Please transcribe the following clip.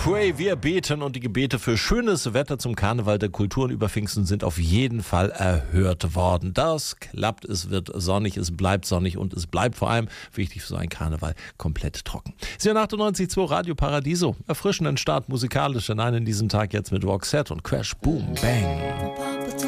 Pray, wir beten und die Gebete für schönes Wetter zum Karneval der Kulturen über Pfingsten sind auf jeden Fall erhört worden. Das klappt, es wird sonnig, es bleibt sonnig und es bleibt vor allem, wichtig für so einen Karneval, komplett trocken. 98.2 Radio Paradiso, erfrischenden Start musikalisch in einen diesen Tag jetzt mit Roxette und Crash Boom Bang.